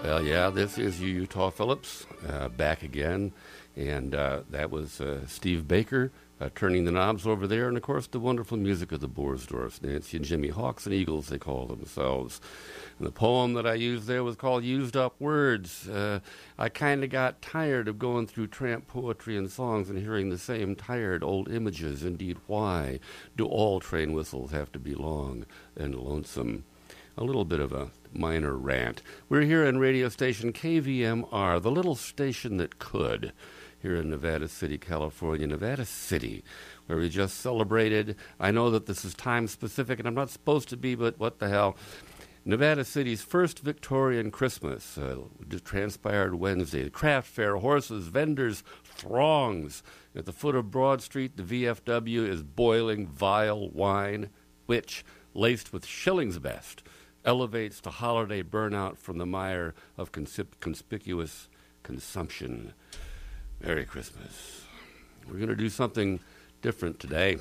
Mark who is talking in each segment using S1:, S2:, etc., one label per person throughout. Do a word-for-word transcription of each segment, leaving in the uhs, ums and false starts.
S1: Well, yeah, this is Utah Phillips uh, back again, and uh, that was uh, Steve Baker uh, turning the knobs over there, and of course the wonderful music of the Boersdorfs, Nancy and Jimmy, Hawks and Eagles they call themselves. And the poem that I used there was called Used Up Words. Uh, I kind of got tired of going through tramp poetry and songs and hearing the same tired old images. Indeed, why do all train whistles have to be long and lonesome? A little bit of a minor rant. We're here on radio station K V M R, the little station that could, here in Nevada City, California. Nevada City, where we just celebrated. I know that this is time-specific, and I'm not supposed to be, but what the hell. Nevada City's first Victorian Christmas uh, transpired Wednesday. The craft fair, horses, vendors, throngs. At the foot of Broad Street, the V F W is boiling vile wine, which, laced with shillings best, elevates the holiday burnout from the mire of consip- conspicuous consumption. Merry Christmas. We're going to do something different today.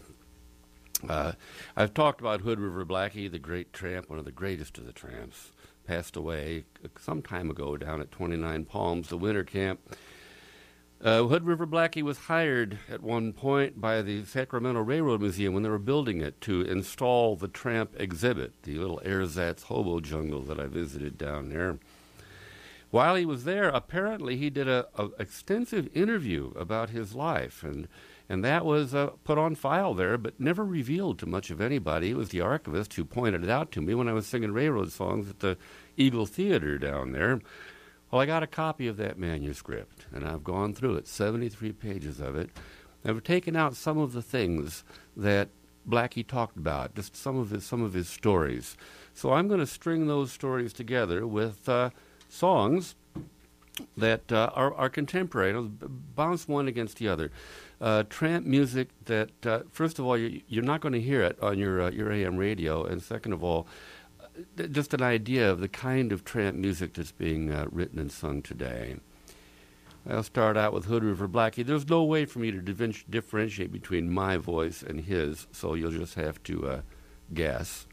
S1: Uh, I've talked about Hood River Blackie, the great tramp, one of the greatest of the tramps. Passed away some time ago down at twenty-nine Palms, the winter camp. Uh, Hood River Blackie was hired at one point by the Sacramento Railroad Museum when they were building it to install the tramp exhibit, the little ersatz hobo jungle that I visited down there. While he was there, apparently he did a, a extensive interview about his life, and and that was uh, put on file there, but never revealed to much of anybody. It was the archivist who pointed it out to me when I was singing railroad songs at the Eagle Theater down there. Well, I got a copy of that manuscript, and I've gone through it, seventy-three pages of it. I've taken out some of the things that Blackie talked about, just some of his, some of his stories. So I'm going to string those stories together with uh, songs that uh, are, are contemporary. I'll bounce one against the other. Uh, tramp music that, uh, first of all, you, you're not going to hear it on your uh, your A M radio, and second of all, just an idea of the kind of tramp music that's being uh, written and sung today. I'll start out with Hood River Blackie. There's no way for me to differ- differentiate between my voice and his, so you'll just have to uh, guess.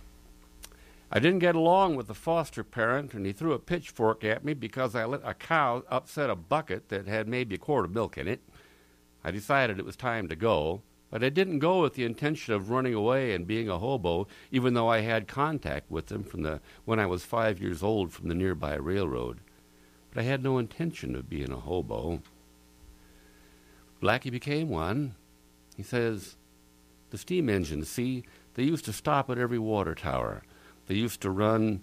S1: I didn't get along with the foster parent, and he threw a pitchfork at me because I let a cow upset a bucket that had maybe a quart of milk in it. I decided it was time to go. But I didn't go with the intention of running away and being a hobo, even though I had contact with them from the when I was five years old from the nearby railroad. But I had no intention of being a hobo. Blackie became one. He says, the steam engines, see, they used to stop at every water tower. They used to run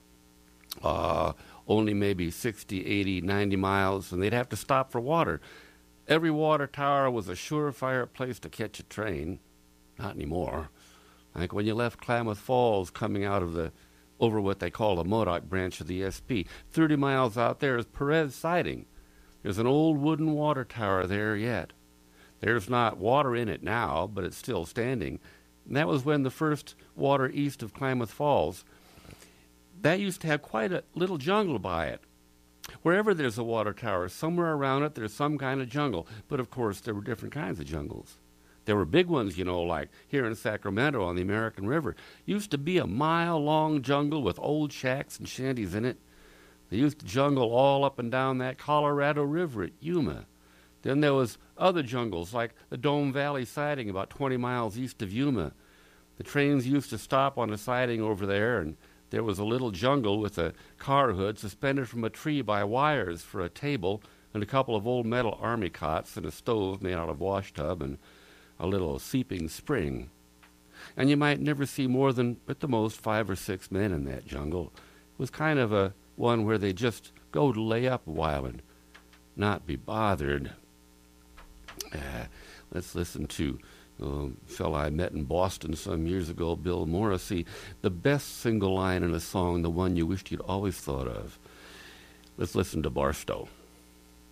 S1: uh, only maybe sixty, eighty, ninety miles, and they'd have to stop for water. Every water tower was a surefire place to catch a train. Not anymore. Like when you left Klamath Falls coming out of the, over what they call the Modoc branch of the S P. Thirty miles out there is Perez Siding. There's an old wooden water tower there yet. There's not water in it now, but it's still standing. And that was when the first water east of Klamath Falls. That used to have quite a little jungle by it. Wherever there's a water tower, somewhere around it, there's some kind of jungle. But, of course, there were different kinds of jungles. There were big ones, you know, like here in Sacramento on the American River. Used to be a mile-long jungle with old shacks and shanties in it. They used to jungle all up and down that Colorado River at Yuma. Then there was other jungles, like the Dome Valley Siding about twenty miles east of Yuma. The trains used to stop on a siding over there, and there was a little jungle with a car hood suspended from a tree by wires for a table and a couple of old metal army cots and a stove made out of wash tub and a little seeping spring. And you might never see more than, at the most, five or six men in that jungle. It was kind of a one where they just go to lay up a while and not be bothered. Uh, let's listen to a fellow I met in Boston some years ago, Bill Morrissey. The best single line in a song, the one you wished you'd always thought of. Let's listen to Barstow.